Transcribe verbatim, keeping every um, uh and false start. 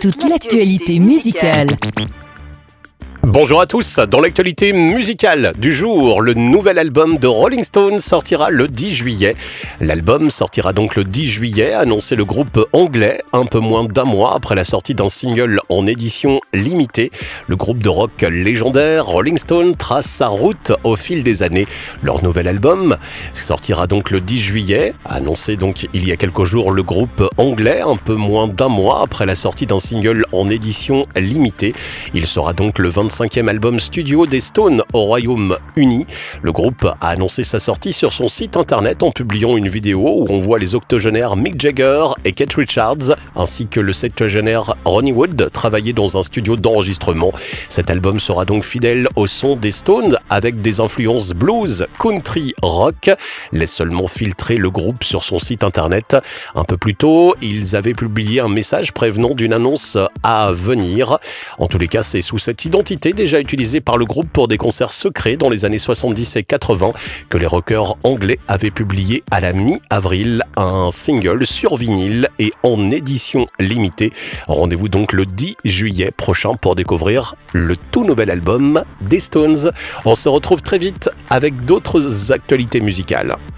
toute l'actualité musicale. Bonjour à tous, dans l'actualité musicale du jour, le nouvel album de Rolling Stones sortira le dix juillet. L'album sortira donc le dix juillet, a annoncé le groupe anglais, un peu moins d'un mois après la sortie d'un single en édition limitée. Le groupe de rock légendaire Rolling Stones trace sa route au fil des années. Leur nouvel album sortira donc le dix juillet, a annoncé donc il y a quelques jours le groupe anglais, un peu moins d'un mois après la sortie d'un single en édition limitée. Il sera donc le vingt-cinquième album studio des Stones au Royaume-Uni. Le groupe a annoncé sa sortie sur son site internet en publiant une vidéo où on voit les octogénaires Mick Jagger et Keith Richards ainsi que le septuagénaire Ronnie Wood travailler dans un studio d'enregistrement. Cet album sera donc fidèle au son des Stones avec des influences blues, country, rock. Laisse seulement filtrer le groupe sur son site internet. Un peu plus tôt, ils avaient publié un message prévenant d'une annonce à venir. En tous les cas, c'est sous cette identité déjà utilisée par le groupe pour des concerts secrets dans les années soixante-dix et quatre-vingts que les rockers anglais avaient publié à la mi-avril un single sur vinyle et en édition limitée. Rendez-vous donc le dix juillet prochain pour découvrir le tout nouvel album des Stones. On se retrouve très vite avec d'autres actualités musicales.